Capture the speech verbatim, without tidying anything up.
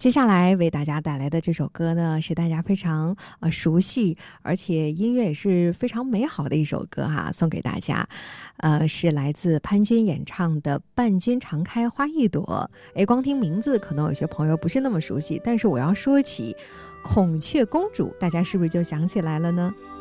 接下来为大家带来的这首歌呢，是大家非常呃熟悉，而且音乐也是非常美好的一首歌哈、啊，送给大家。呃，是来自潘军演唱的《伴君常开花一朵》。哎，光听名字可能有些朋友不是那么熟悉，但是我要说起孔雀公主，大家是不是就想起来了呢？